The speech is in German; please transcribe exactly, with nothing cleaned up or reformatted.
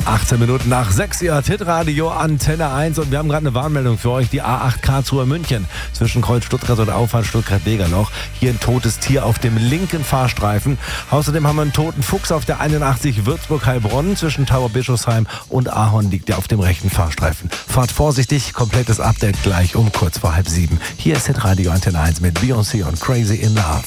achtzehn Minuten nach sechs, ihr Hitradio Antenne eins und wir haben gerade eine Warnmeldung für euch. Die A acht Karlsruhe München zwischen Kreuz Stuttgart und Auffahrt Stuttgart-Degerloch. Hier ein totes Tier auf dem linken Fahrstreifen. Außerdem haben wir einen toten Fuchs auf der einundachtzig Würzburg-Heilbronn. Zwischen Tauberbischofsheim und Ahorn liegt der auf dem rechten Fahrstreifen. Fahrt vorsichtig, komplettes Update gleich um kurz vor halb sieben. Hier ist Hitradio Antenne eins mit Beyoncé und Crazy in Love.